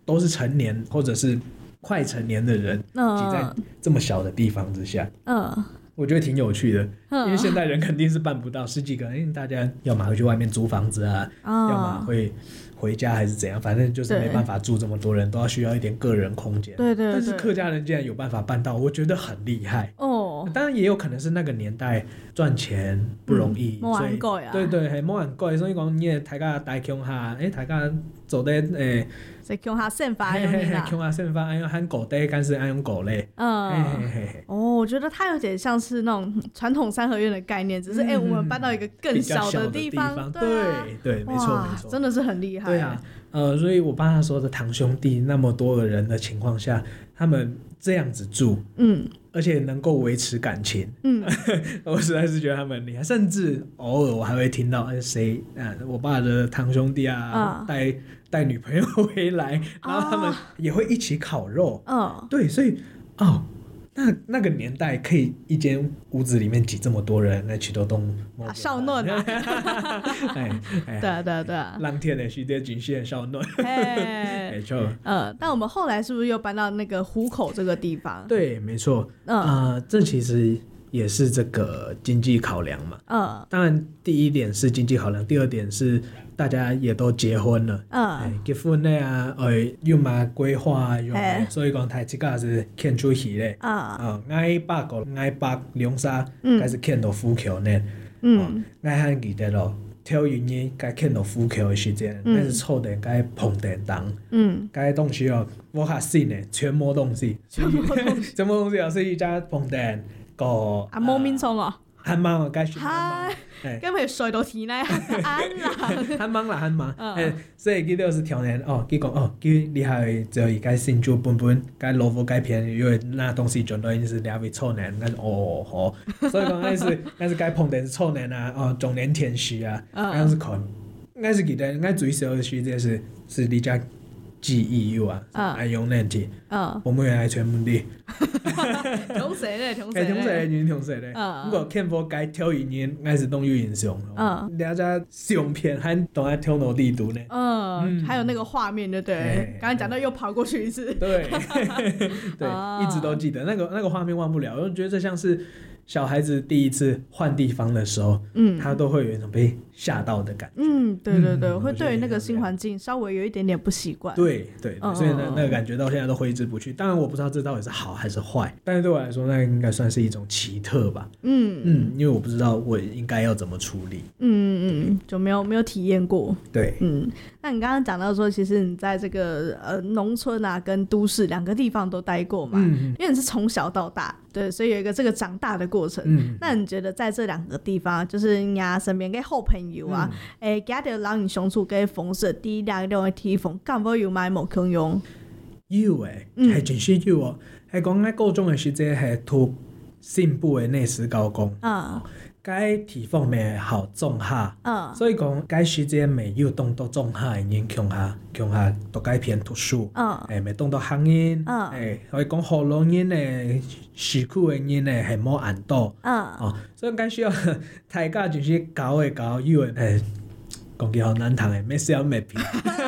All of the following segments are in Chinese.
都是成年或者是快成年的人挤在这么小的地方之下，我觉得挺有趣的，因为现代人肯定是办不到十几个人，因为大家要么会去外面租房子啊，要么会回家还是怎样，反正就是没办法住这么多人，都要需要一点个人空间。 对， 但是客家人竟然有办法办到，我觉得很厉害。当然也有可能是那个年代赚钱不容易， 没很贵啊。 对，系没很贵，所以讲你的大家大乡下，大家做的在乡下生发用啦，乡下生发按用喊狗袋，但是按用狗类。 我觉得它有点像是那种传统三合院的概念，只是我们搬到一个更小的地方。 对，没错， 真的是很厉害。 对啊，所以我爸他说的堂兄弟那么多个人的情况下，他们这样子住，而且能够维持感情，我实在是觉得他们很厉害。甚至偶尔我还会听到谁我爸的堂兄弟啊，带女朋友回来，然后他们也会一起烤肉。对，所以那个年代可以一间屋子里面挤这么多人，那去都动少嫩啊！对啊， 浪天的时间仅限少嫩，没错。 但我们后来是不是又搬到那个湖口这个地方？ 对，没错。这其实也是这个经济考量嘛。当然第一点是经济考量，第二点是大家也都结婚了，结婚了啊，又嘛规划用的，所以讲台这个是欠出去嘞，挨八个挨八两三，开始欠到富桥呢，挨汉记得咯，挑原因该欠到富桥的时间，开始凑点该碰电当，该东西哦，我较信的，全部东西哦，是一家碰电个冇面冲哦。 很忙哦，该选很忙。 咁咪睡到天咧， 很忙啦，很忙。所以佢就是条年佢讲佢厉害就而家新竹本该萝卜该便宜，因为那东西全都已经是两位臭年，好，所以讲那是该碰的是臭年啊，中年天使啊，那是可，那是记得，那最少的时间是你家记忆有爱用那题，我们原来全部的。 同谁嘞？ 不过欠波该挑语言，还是动语英雄。大家相片还都在挑脑地图呢。 还有那个画面，对不对？刚才讲到又跑过去一次。 对，一直都记得那个画面忘不了。我觉得这像是小孩子第一次换地方的时候，他都会有一种被吓到的感觉。 对，会对于那个新环境稍微有一点点不习惯。 对，所以那个感觉到现在都挥之不去。当然我不知道这到底是好还是坏，但是对我来说那应该算是一种奇特吧。因为我不知道我应该要怎么处理。 就没有体验过。 对， 那你刚刚讲到说，其实你在这个农村啊跟都市两个地方都待过嘛，因为你是从小到大，对，所以有一个这个长大的过程。那你觉得在这两个地方，就是你身边的好朋友啊，家的人你相处跟方式，第两个地方，敢不有买冇共用？ 有係真是有哦。係講喺高中嘅時節係讀新部嘅內史高工，該地方咪好種下，所以講該時節咪要動到種下嘅人強下讀該篇讀書，咪動到行人，可以講好多人嘅市區嘅人咧係冇按到，所以該需要大家就是搞有嘅講句好難聽嘅，咩小咩片。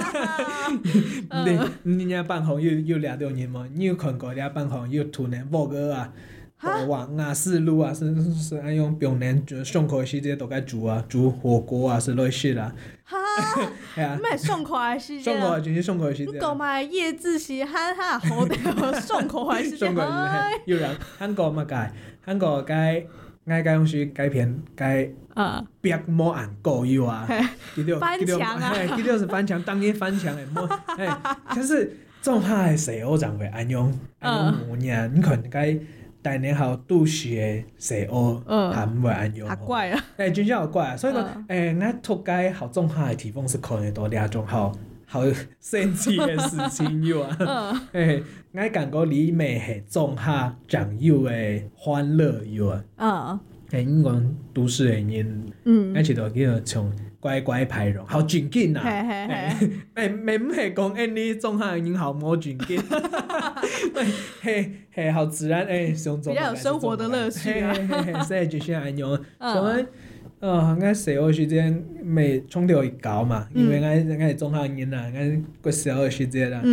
你家辦行有兩條人嘛？你有看過啲辦行有突然某個往四路啊，是按用平年就上課時節都該煮火鍋啊，是類似啦。 咩上課的時節？ 就是上課的時節。 你講埋夜自習好的上課的時節。 有人韓國嘛該愛該用是該片該壁冇按夠有啊， 翻牆啊， 記得是翻牆，當然翻牆誒冇，可是種下嘅時候就會按用模樣，你看該大年好都市嘅時候，還唔會按用， 好怪啊， 真係好怪啊，所以講我讀該好種下嘅地方是可能多兩種好神奇嘅事情有啊，我感覺裡面係種下掌有嘅歡樂有啊。因講都市嘅人，一直都叫做從乖乖排容，好準緊啊！唔係講你種下人好冇準緊，係好自然比較有生活的樂趣啊！ 所以就是安樣，所以我細個時間咪衝到去搞嘛，因為我種下人啊，我個小個時間啦。